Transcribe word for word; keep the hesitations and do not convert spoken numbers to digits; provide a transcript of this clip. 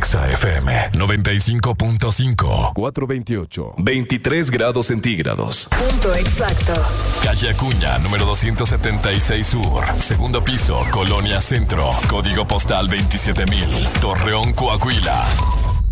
Exa F M noventa y cinco punto cinco. cuatro veintiocho. veintitrés grados centígrados. Punto exacto. Calle Acuña, número doscientos setenta y seis Sur. Segundo piso, Colonia Centro. Código postal veintisiete mil. Torreón, Coahuila.